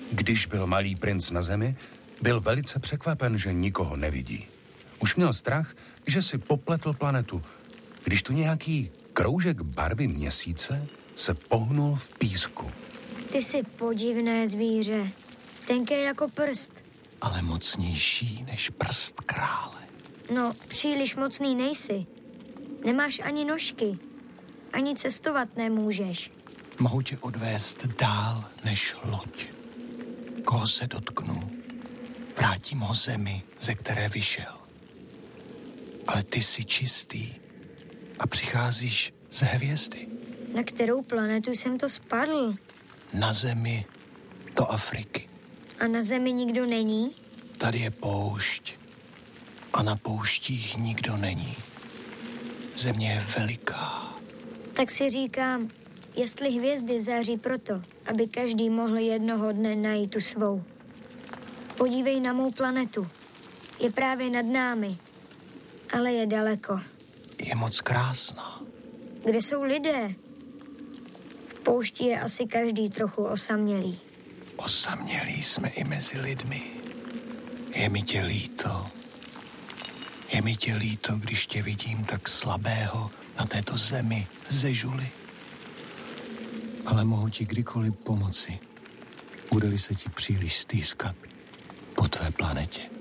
Když byl malý princ na Zemi, byl velice překvapen, že nikoho nevidí. Už měl strach, že si popletl planetu, když tu nějaký kroužek barvy měsíce se pohnul v písku. Ty jsi podivné zvíře, tenké jako prst. Ale mocnější než prst krále. No, příliš mocný nejsi. Nemáš ani nožky, ani cestovat nemůžeš. Mohu tě odvést dál než loď. Koho se dotknu, vrátím ho zemi, ze které vyšel. Ale ty jsi čistý a přicházíš z hvězdy. Na kterou planetu jsem to spadl? Na Zemi do Afriky. A na Zemi nikdo není? Tady je poušť a na pouštích nikdo není. Země je veliká. Tak si říkám, jestli hvězdy září proto, aby každý mohl jednoho dne najít tu svou. Podívej na mou planetu. Je právě nad námi, ale je daleko. Je moc krásná. Kde jsou lidé? V poušti je asi každý trochu osamělý. Osamělí jsme i mezi lidmi. Je mi tě líto. Je mi tě líto, když tě vidím tak slabého na této zemi ze žuly. Ale mohu ti kdykoliv pomoci, bude-li se ti příliš stýskat po tvé planetě.